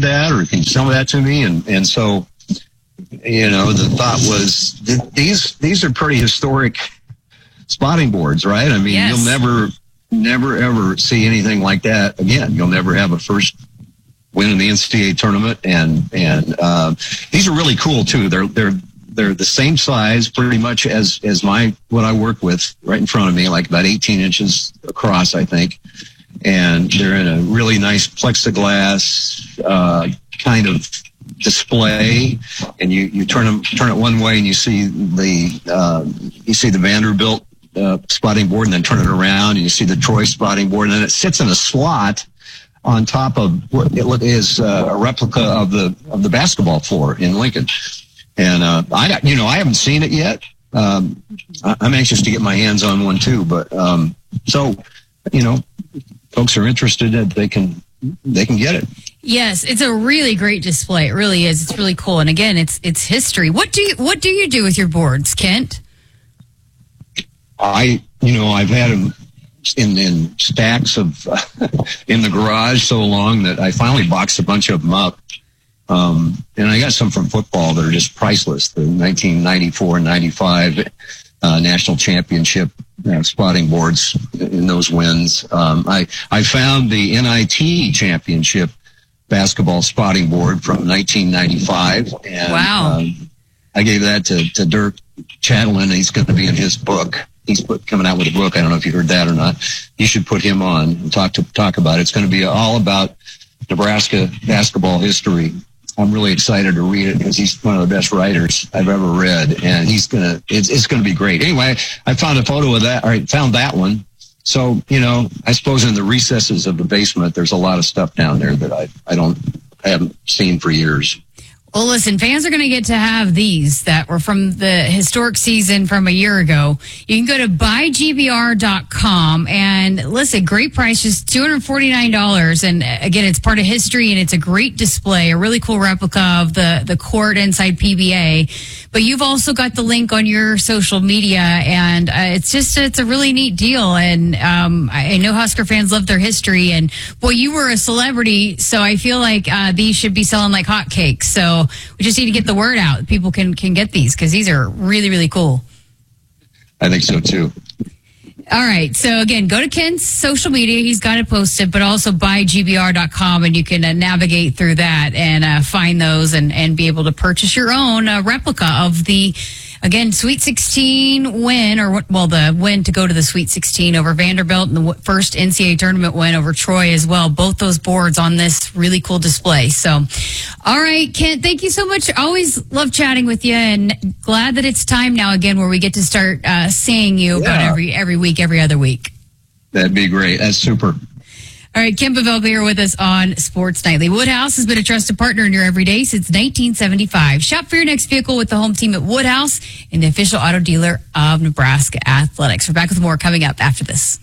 that, or can you sell that to me? And so, the thought was these are pretty historic spotting boards, right? I mean, yes. You'll never ever see anything like that again. You'll never have a first win in the NCAA tournament, and these are really cool too. They're the same size pretty much as what I work with right in front of me, like about 18 inches across, I think. And they're in a really nice plexiglass kind of display, and you turn it one way and you see the Vanderbilt spotting board, and then turn it around and you see the Troy spotting board, and then it sits in a slot on top of what is a replica of the basketball floor in Lincoln. And I haven't seen it yet. I'm anxious to get my hands on one too, but folks are interested, they can get it. Yes, it's a really great display. It really is. It's really cool. And again, it's history. What do you do with your boards, Kent? I've had them in stacks of in the garage so long that I finally boxed a bunch of them up. And I got some from football that are just priceless. The 1994-95 national championship spotting boards in those wins. I found the NIT championship basketball spotting board from 1995. And, wow. I gave that to Dirk Chatelain. He's going to be in his book. He's coming out with a book. I don't know if you heard that or not. You should put him on and talk about it. It's going to be all about Nebraska basketball history. I'm really excited to read it because he's one of the best writers I've ever read, and it's going to be great. Anyway, I found a photo of that. I found that one. So, I suppose in the recesses of the basement, there's a lot of stuff down there that I haven't seen for years. Well, listen, fans are going to get to have these that were from the historic season from a year ago. You can go to buygbr.com and listen, great price, just $249. And again, it's part of history and it's a great display, a really cool replica of the court inside PBA. But you've also got the link on your social media, and it's a really neat deal. And I know Husker fans love their history, and boy, you were a celebrity, so I feel like these should be selling like hotcakes. So we just need to get the word out. People can get these because these are really, really cool. I think so too. All right. So again, go to Kent's social media. He's got it posted, but also buygbr.com, and you can navigate through that and find those and be able to purchase your own replica of the, again, Sweet 16 win, the win to go to the Sweet 16 over Vanderbilt, and the first NCAA tournament win over Troy as well. Both those boards on this really cool display. So, all right, Kent, thank you so much. Always love chatting with you, and glad that it's time now again where we get to start seeing you about every week, every other week. That'd be great. That's super. All right, Kent Pavelka here with us on Sports Nightly. Woodhouse has been a trusted partner in your everyday since 1975. Shop for your next vehicle with the home team at Woodhouse and the official auto dealer of Nebraska Athletics. We're back with more coming up after this.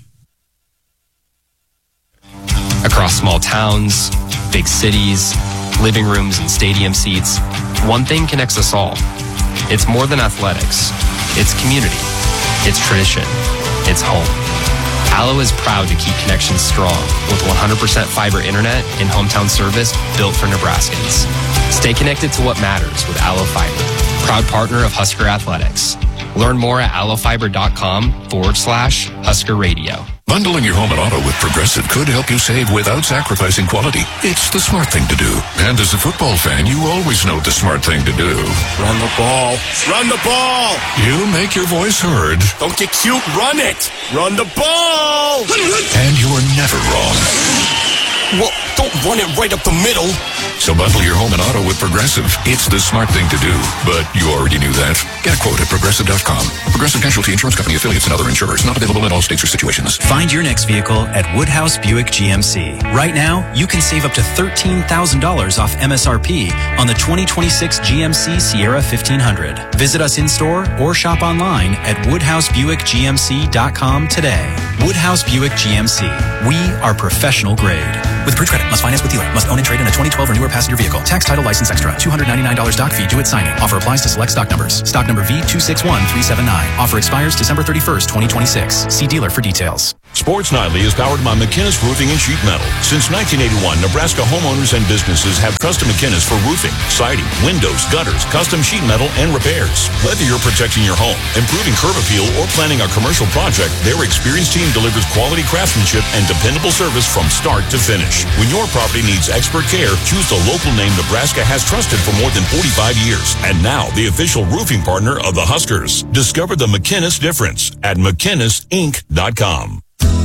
Across small towns, big cities, living rooms, and stadium seats, one thing connects us all. It's more than athletics. It's community. It's tradition. It's home. Allo is proud to keep connections strong with 100% fiber internet and hometown service built for Nebraskans. Stay connected to what matters with Allo Fiber, proud partner of Husker Athletics. Learn more at allofiber.com/Husker Radio. Bundling your home and auto with Progressive could help you save without sacrificing quality. It's the smart thing to do. And as a football fan, you always know the smart thing to do. Run the ball. Run the ball. You make your voice heard. Don't get cute. Run it. Run the ball. And you're never wrong. Well, don't run it right up the middle. So bundle your home and auto with Progressive. It's the smart thing to do. But you already knew that. Get a quote at Progressive.com. Progressive Casualty Insurance Company affiliates and other insurers. Not available in all states or situations. Find your next vehicle at Woodhouse Buick GMC. Right now, you can save up to $13,000 off MSRP on the 2026 GMC Sierra 1500. Visit us in-store or shop online at WoodhouseBuickGMC.com today. Woodhouse Buick GMC. We are professional grade. With Bridge Credit, must finance with dealer. Must own and trade in a 2012 or newer passenger vehicle. Tax, title, license extra. $299 doc fee due at signing. Offer applies to select stock numbers. Stock number V261379. Offer expires December 31st, 2026. See dealer for details. Sports Nightly is powered by McKinnis Roofing and Sheet Metal. Since 1981, Nebraska homeowners and businesses have trusted McKinnis for roofing, siding, windows, gutters, custom sheet metal, and repairs. Whether you're protecting your home, improving curb appeal, or planning a commercial project, their experienced team delivers quality craftsmanship and dependable service from start to finish. When your property needs expert care, choose the local name Nebraska has trusted for more than 45 years. And now, the official roofing partner of the Huskers. Discover the McKinnis difference at McKinnisInc.com.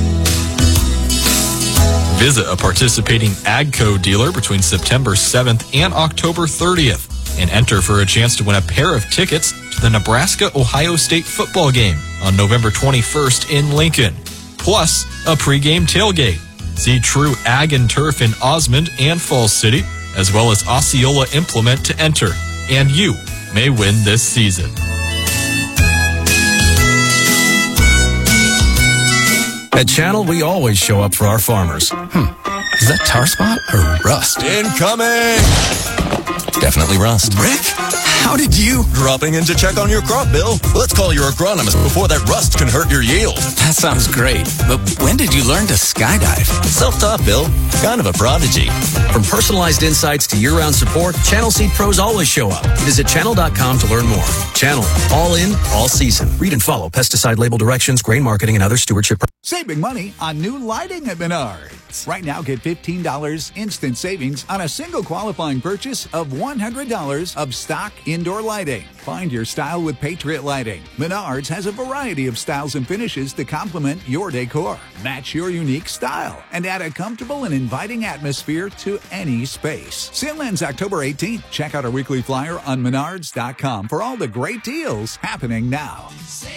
Visit a participating AGCO dealer between September 7th and October 30th and enter for a chance to win a pair of tickets to the Nebraska-Ohio State football game on November 21st in Lincoln, plus a pregame tailgate. See True Ag and Turf in Osmond and Falls City, as well as Osceola Implement to enter, and you may win this season. At Channel, we always show up for our farmers. Is that tar spot or rust? Incoming! Definitely rust. Rick, how did you? Dropping in to check on your crop, Bill. Let's call your agronomist before that rust can hurt your yield. That sounds great. But when did you learn to skydive? Self-taught, Bill. Kind of a prodigy. From personalized insights to year-round support, Channel Seed Pros always show up. Visit channel.com to learn more. Channel, all in, all season. Read and follow pesticide label directions, grain marketing, and other stewardship. Save big money on new lighting at Menards. Right now, get $15 instant savings on a single qualifying purchase of $100 of stock indoor lighting. Find your style with Patriot Lighting. Menards has a variety of styles and finishes to complement your decor. Match your unique style and add a comfortable and inviting atmosphere to any space. Sale ends October 18th. Check out our weekly flyer on Menards.com for all the great deals happening now.